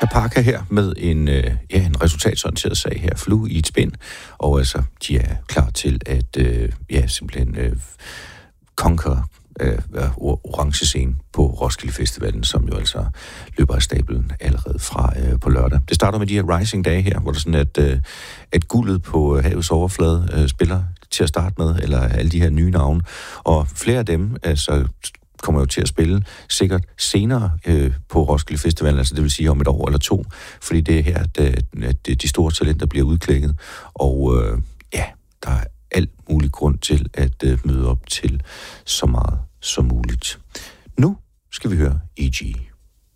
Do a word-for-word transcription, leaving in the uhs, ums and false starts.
Parker her med en, øh, ja, en resultatsorienteret sag her, Flue i et spind, og altså, de er klar til at, øh, ja, simpelthen øh, conquer øh, orange scene på Roskilde Festivalen, som jo altså løber af stablen allerede fra øh, på lørdag. Det starter med de her rising dage her, hvor der sådan at, øh, at guldet på havets overflade øh, spiller til at starte med, eller alle de her nye navne, og flere af dem, altså kommer jo til at spille sikkert senere øh, på Roskilde Festival, altså det vil sige om et år eller to, fordi det er her, at, at de store talenter bliver udklækket, og øh, ja, der er alt mulig grund til at øh, møde op til så meget som muligt. Nu skal vi høre E G.